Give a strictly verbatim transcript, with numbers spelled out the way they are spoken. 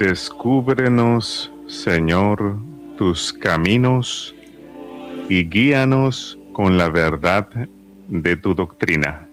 Descúbrenos, Señor, tus caminos y guíanos con la verdad de tu doctrina.